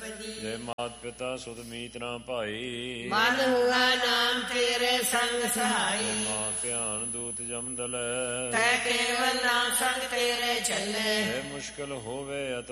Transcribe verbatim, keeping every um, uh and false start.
ਜੈ ਮਾਤ ਪਿਤਾ ਸੁਤ ਮੀਤ ਨਾ ਭਾਈ। ਮਨ ਹੁਆ ਨਾਮ ਤੇਰੇ ਸੰਗ ਸਹਾਈ। ਮਾਂ ਧਿਆਨ ਦੂਤ ਜਮ ਦਲੈ ਤੈ ਕੇਵਲ ਨਾਮ ਸੰਗ ਤੇਰੇ ਚੱਲੇ। ਜੈ ਮੁਸ਼ਕਿਲ ਹੋਵੇ ਅਤ